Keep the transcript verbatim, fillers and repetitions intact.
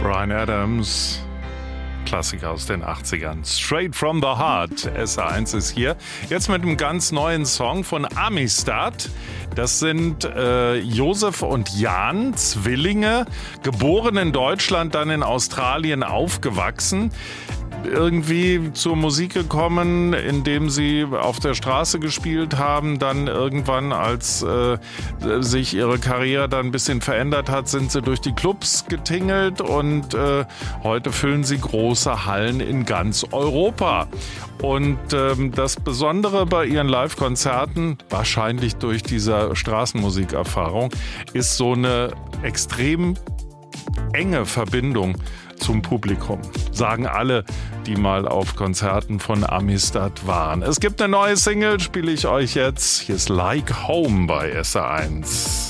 Bryan Adams, Klassiker aus den achtzigern. Straight from the Heart. S R eins ist hier. Jetzt mit einem ganz neuen Song von Amistad. Das sind äh, Josef und Jan, Zwillinge, geboren in Deutschland, dann in Australien aufgewachsen. Irgendwie zur Musik gekommen, indem sie auf der Straße gespielt haben. Dann irgendwann, als äh, sich ihre Karriere dann ein bisschen verändert hat, sind sie durch die Clubs getingelt und äh, heute füllen sie große Hallen in ganz Europa. Und ähm, das Besondere bei ihren Live-Konzerten, wahrscheinlich durch diese Straßenmusikerfahrung, ist so eine extrem enge Verbindung zum Publikum. Sagen alle, die mal auf Konzerten von Amistad waren. Es gibt eine neue Single, spiele ich euch jetzt. Hier ist Like Home bei S R eins.